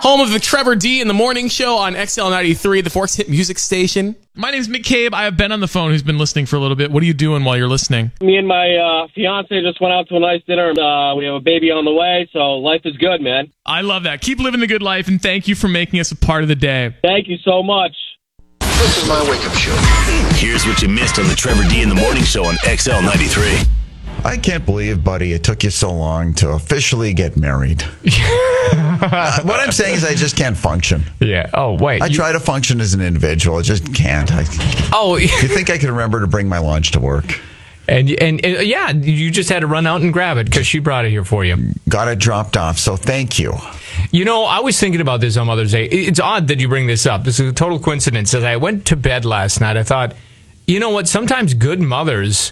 Home of the Trevor D in the Morning Show on XL93, the Forks Hit Music Station. My name's McCabe. I have Ben on the phone who's been listening for a little bit. What are you doing while you're listening? Me and my fiance just went out to a nice dinner. We have a baby on the way, so life is good, man. I love that. Keep living the good life, and thank you for making us a part of the day. Thank you so much. This is my wake-up show. Here's what you missed on the Trevor D in the Morning Show on XL93. I can't believe, buddy, it took you so long to officially get married. What I'm saying is I just can't function. Yeah. Oh, wait. I try to function as an individual. I just can't. You think I can remember to bring my lunch to work? And yeah, you just had to run out and grab it because she brought it here for you. Got it dropped off, so thank you. You know, I was thinking about this on Mother's Day. It's odd that you bring this up. This is a total coincidence. As I went to bed last night, I thought, you know what? Sometimes good mothers,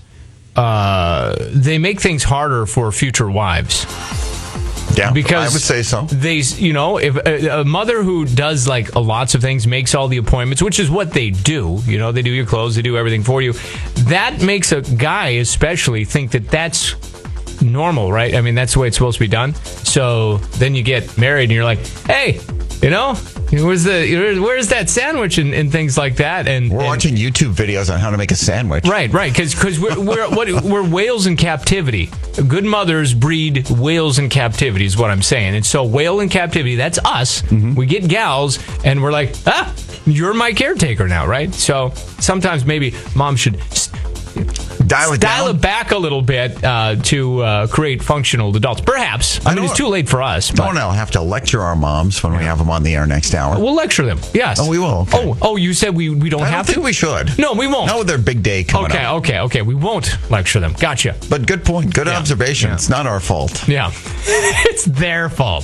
they make things harder for future wives. Yeah, because I would say so. They, you know, if a mother who does like lots of things, makes all the appointments, which is what they do. You know, they do your clothes, they do everything for you. That makes a guy especially think that that's normal, right? I mean, that's the way it's supposed to be done. So then you get married and you're like, hey, you know, where's that sandwich and things like that? And we're watching YouTube videos on how to make a sandwich. Right, because we're whales in captivity. Good mothers breed whales in captivity is what I'm saying. And so whale in captivity, that's us. Mm-hmm. We get gals and we're like, you're my caretaker now, right? So sometimes maybe mom should dial it back a little bit to create functional adults. Perhaps. I mean, it's too late for us. But I'll have to lecture our moms when we have them on the air next hour. We'll lecture them. Yes. Oh, we will. Okay. Oh, you said we don't have to? I don't think we should. No, we won't. Not with their big day coming up. Okay. We won't lecture them. Gotcha. But good point. Good observation. Yeah. It's not our fault. Yeah. It's their fault.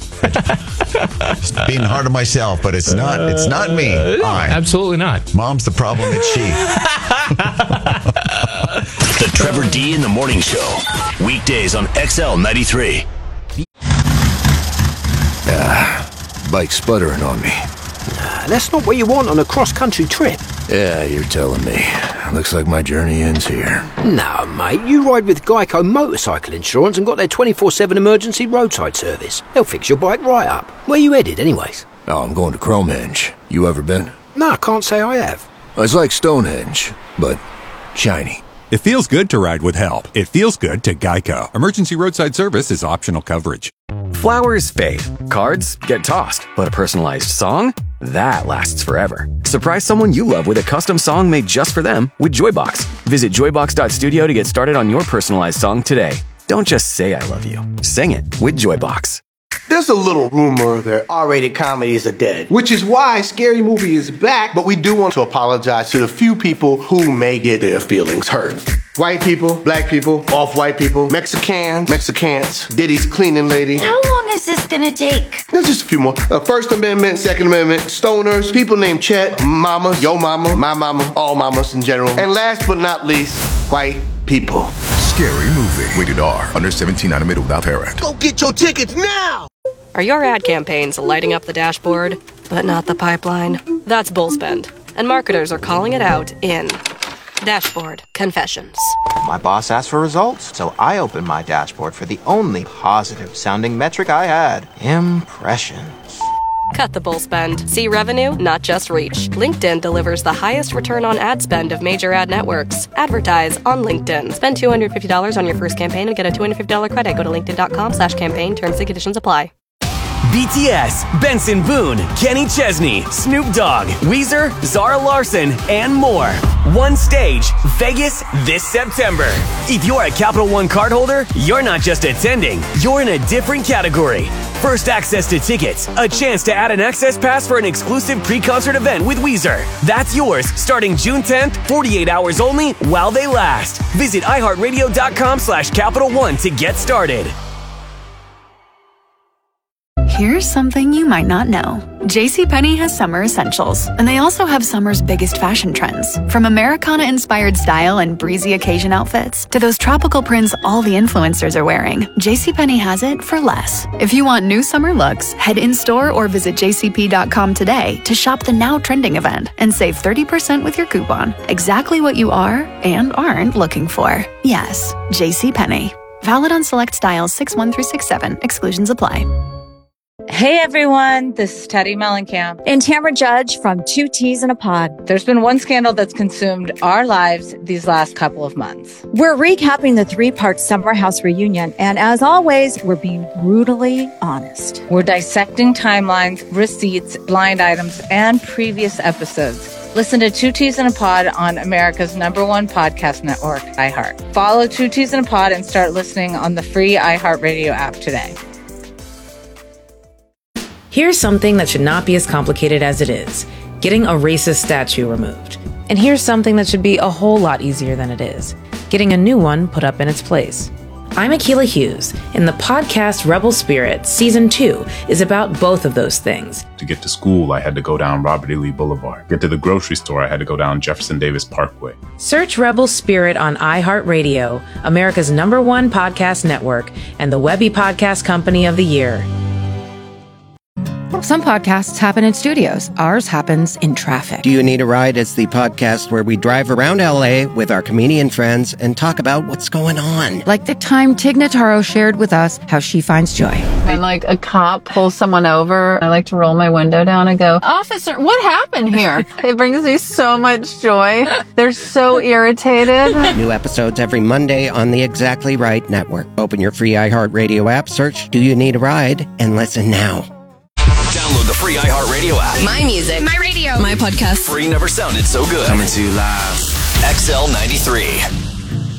Just being hard on myself, but it's not me. No, absolutely not. Mom's the problem, it's she. The Trevor D in the Morning Show. Weekdays on XL93. Bike's sputtering on me. Nah, that's not what you want on a cross-country trip. Yeah, you're telling me. Looks like my journey ends here. No, mate, you ride with Geico Motorcycle Insurance and got their 24/7 emergency roadside service. They'll fix your bike right up. Where you headed, anyways? Oh, I'm going to Cromehenge. You ever been? No, I can't say I have. It's like Stonehenge, but shiny. It feels good to ride with help. It feels good to Geico. Emergency roadside service is optional coverage. Flowers fade. Cards get tossed. But a personalized song? That lasts forever. Surprise someone you love with a custom song made just for them with Joybox. Visit joybox.studio to get started on your personalized song today. Don't just say I love you. Sing it with Joybox. There's a little rumor that R-rated comedies are dead, which is why Scary Movie is back, but we do want to apologize to the few people who may get their feelings hurt. White people, black people, off-white people, Mexicans, Diddy's cleaning lady. How long is this gonna take? There's just a few more. First Amendment, Second Amendment, stoners, people named Chet, mamas, yo mama, my mama, all mamas in general. And last but not least, white people. Scary Movie. Rated R. Under 17, not admitted without parent. Go get your tickets now! Are your ad campaigns lighting up the dashboard, but not the pipeline? That's bullspend. And marketers are calling it out in Dashboard Confessions. My boss asked for results, so I opened my dashboard for the only positive-sounding metric I had. Impressions. Cut the bull spend. See revenue, not just reach. LinkedIn delivers the highest return on ad spend of major ad networks. Advertise on LinkedIn. Spend $250 on your first campaign and get a $250 credit. Go to linkedin.com/campaign. Terms and conditions apply. BTS, Benson Boone, Kenny Chesney, Snoop Dogg, Weezer, Zara Larsson, and more. One stage, Vegas this September. If you're a Capital One cardholder, you're not just attending, you're in a different category. First access to tickets, a chance to add an access pass for an exclusive pre-concert event with Weezer. That's yours starting June 10th, 48 hours only while they last. Visit iHeartRadio.com/Capital One to get started. Here's something you might not know. JCPenney has summer essentials, and they also have summer's biggest fashion trends. From Americana-inspired style and breezy occasion outfits to those tropical prints all the influencers are wearing, JCPenney has it for less. If you want new summer looks, head in-store or visit jcp.com today to shop the now trending event and save 30% with your coupon. Exactly what you are and aren't looking for. Yes, JCPenney. Valid on select styles 6-1 through 6-7. Exclusions apply. Hey everyone, this is Teddy Mellencamp and Tamara Judge from Two Teas in a Pod. There's been one scandal that's consumed our lives these last couple of months. We're recapping the 3-part Summer House reunion, and as always, we're being brutally honest. We're dissecting timelines, receipts, blind items, and previous episodes. Listen to Two Teas in a Pod on America's #1 podcast network, iHeart. Follow Two Teas in a Pod and start listening on the free iHeartRadio app today. Here's something that should not be as complicated as it is: getting a racist statue removed. And here's something that should be a whole lot easier than it is: getting a new one put up in its place. I'm Akilah Hughes, and the podcast Rebel Spirit Season 2 is about both of those things. To get to school, I had to go down Robert E. Lee Boulevard. To get to the grocery store, I had to go down Jefferson Davis Parkway. Search Rebel Spirit on iHeartRadio, America's #1 podcast network, and the Webby Podcast Company of the Year. Some podcasts happen in studios. Ours happens in traffic. Do You Need a Ride is the podcast where we drive around LA with our comedian friends and talk about what's going on. Like the time Tig Notaro shared with us how she finds joy. When like a cop pulls someone over, I like to roll my window down and go, "Officer, what happened here?" It brings me so much joy. They're so irritated. New episodes every Monday on the Exactly Right Network. Open your free iHeartRadio app, search Do You Need a Ride, and listen now. Download the free iHeartRadio app. My music. My radio. My podcast. Free never sounded so good. Coming to you live. XL93.